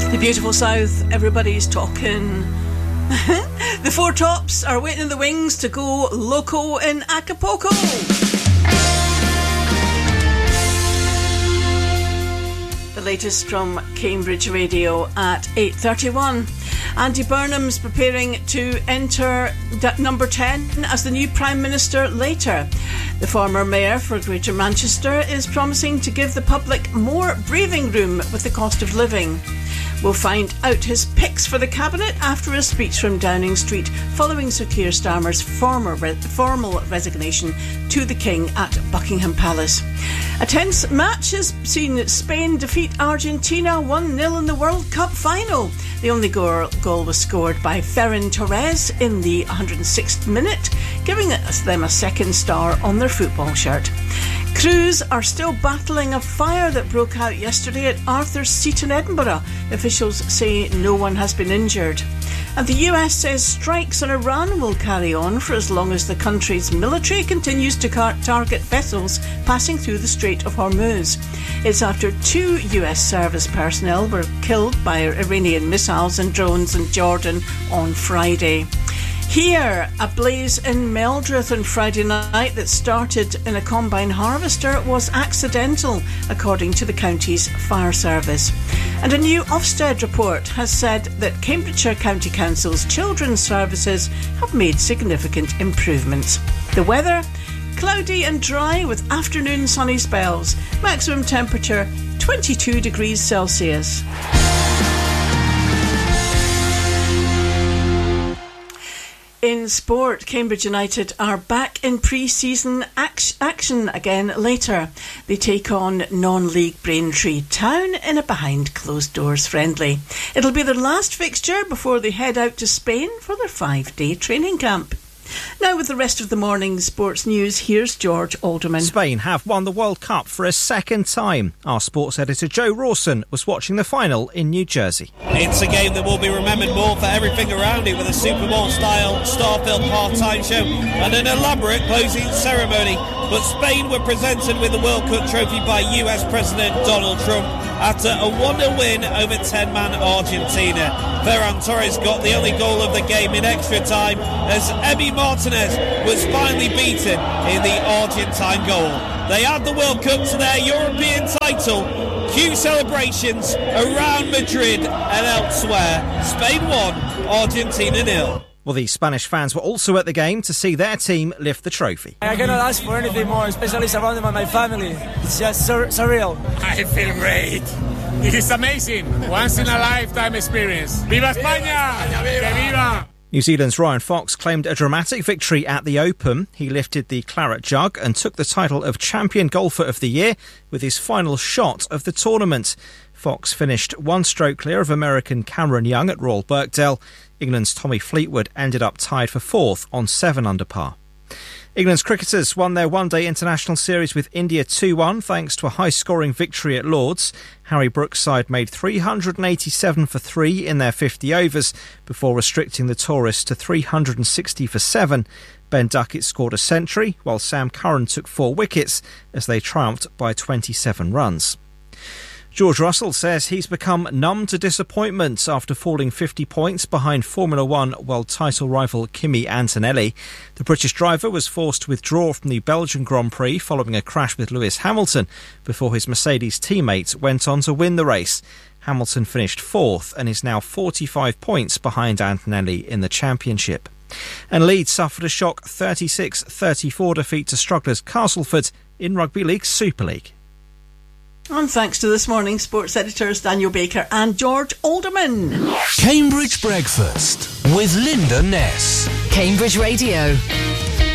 The beautiful South, everybody's talking. The Four Tops are waiting in the wings to go loco in Acapulco. The latest from Cambridge Radio at 8:31. Andy Burnham's preparing to enter number 10 as the new Prime Minister later. The former mayor for Greater Manchester is promising to give the public more breathing room with the cost of living. We'll find out his picks for the Cabinet after a speech from Downing Street following Sir Keir Starmer's formal resignation to the King at Buckingham Palace. A tense match has seen Spain defeat Argentina 1-0 in the World Cup final. The only goal was scored by Ferran Torres in the 106th minute, giving them a second star on their football shirt. Crews are still battling a fire that broke out yesterday at Arthur's Seat in Edinburgh. Officials say no one has been injured. And the US says strikes on Iran will carry on for as long as the country's military continues to target vessels passing through the Strait of Hormuz. It's after 2 US service personnel were killed by Iranian missiles and drones in Jordan on Friday. Here, a blaze in Meldreth on Friday night that started in a combine harvester was accidental, according to the county's fire service. And a new Ofsted report has said that Cambridgeshire County Council's children's services have made significant improvements. The weather, cloudy and dry with afternoon sunny spells. Maximum temperature 22 degrees Celsius. In sport, Cambridge United are back in pre-season action again later. They take on non-league Braintree Town in a behind-closed-doors friendly. It'll be their last fixture before they head out to Spain for their 5-day training camp. Now with the rest of the morning's sports news, here's George Alderman. Spain have won the World Cup for a second time. Our sports editor Joe Rawson was watching the final in New Jersey. It's a game that will be remembered more for everything around it, with a Super Bowl-style star-filled half-time show and an elaborate closing ceremony. But Spain were presented with the World Cup trophy by US President Donald Trump after a 1-0 win over 10-man Argentina. Ferran Torres got the only goal of the game in extra time as Emi Martinez was finally beaten in the Argentine goal. They add the World Cup to their European title. Cue celebrations around Madrid and elsewhere. Spain 1, Argentina 0. Well, the Spanish fans were also at the game to see their team lift the trophy. I cannot ask for anything more, especially surrounded by my family. It's just surreal. I feel great. It is amazing. Once in a lifetime experience. Viva España! Que viva! New Zealand's Ryan Fox claimed a dramatic victory at the Open. He lifted the claret jug and took the title of Champion Golfer of the Year with his final shot of the tournament. Fox finished one stroke clear of American Cameron Young at Royal Birkdale. England's Tommy Fleetwood ended up tied for fourth on 7 under par. England's cricketers won their one-day international series with India 2-1 thanks to a high-scoring victory at Lord's. Harry Brooks' side made 387 for 3 in their 50 overs before restricting the tourists to 360 for 7. Ben Duckett scored a century, while Sam Curran took 4 wickets as they triumphed by 27 runs. George Russell says he's become numb to disappointment after falling 50 points behind Formula One world title rival Kimi Antonelli. The British driver was forced to withdraw from the Belgian Grand Prix following a crash with Lewis Hamilton before his Mercedes teammate went on to win the race. Hamilton finished 4th and is now 45 points behind Antonelli in the championship. And Leeds suffered a shock 36-34 defeat to strugglers Castleford in Rugby League's Super League. And thanks to this morning's sports editors Daniel Baker and George Alderman. Cambridge Breakfast with Linda Ness. Cambridge Radio.